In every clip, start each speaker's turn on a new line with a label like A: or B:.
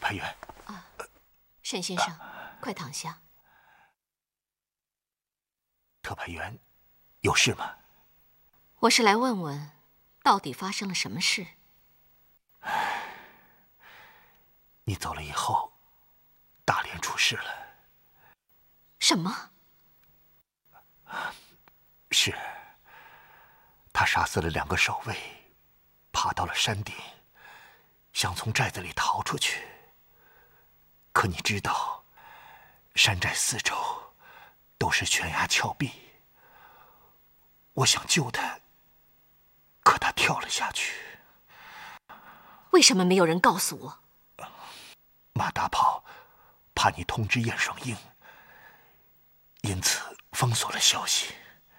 A: 派员。
B: 沈先生，快躺下。
A: 特派员，有事吗？
B: 我是来问问，到底发生了什么事？
A: 你走了以后，大连出事了。
B: 什么？
A: 是，他杀死了2个守卫，爬到了山顶，想从寨子里逃出去。可你知道，山寨四周都是悬崖峭壁。我想救他，可他跳了下去。
B: 为什么没有人告诉我？
A: 马大炮怕你通知燕双英，因此封锁了消息。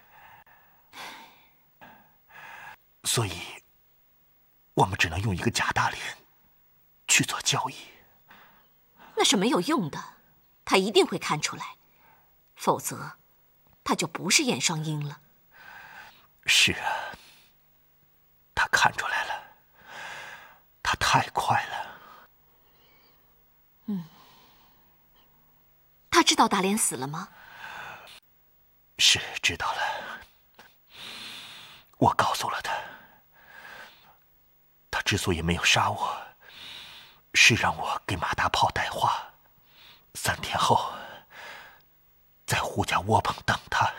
A: 所以，我们只能用一个假大连去做交易。
B: 那是没有用的，他一定会看出来，否则他就不是燕双英了。
A: 是啊，他看出来了，他太快了。
B: 他知道大连死了吗？
A: 是知道了，我告诉了他。他之所以没有杀我，是让我给马大炮带话，3天后在胡家窝棚等他。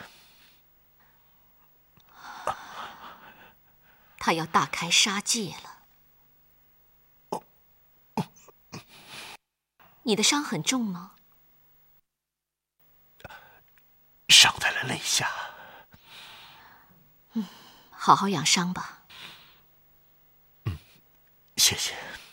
B: 他要大开杀戒了。你的伤很重吗？
A: 伤在了肋下。
B: 好好养伤吧。
A: 谢谢。